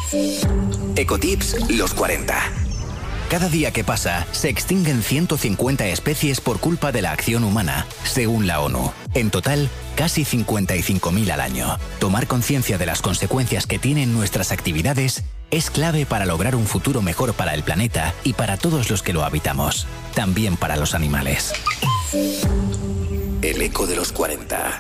Ecotips los 40. Cada día que pasa, se extinguen 150 especies por culpa de la acción humana, según la ONU. En total, casi 55.000 al año. Tomar conciencia de las consecuencias que tienen nuestras actividades es clave para lograr un futuro mejor para el planeta y para todos los que lo habitamos. También para los animales. El eco de los 40.